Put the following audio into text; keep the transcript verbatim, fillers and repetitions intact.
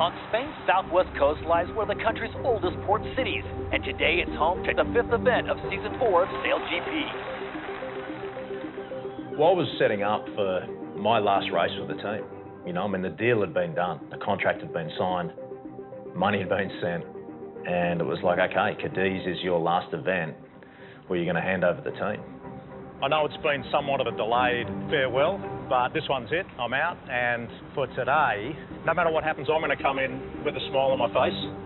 On Spain's southwest coast lies one of the country's oldest port cities, and today it's home to the fifth event of season four of Sail G P. Well, I was setting up for my last race with the team. You know, I mean, the deal had been done, the contract had been signed, money had been sent, and it was like, okay, Cadiz is your last event where you're going to hand over the team. I know it's been somewhat of a delayed farewell, but this one's it. I'm out, and for today, no matter what happens, I'm going to come in with a smile on my face.